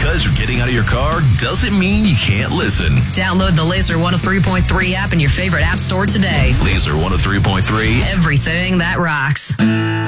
because you're getting out of your car doesn't mean you can't listen. Download the Laser 103.3 app in your favorite app store today. Laser 103.3. Everything that rocks.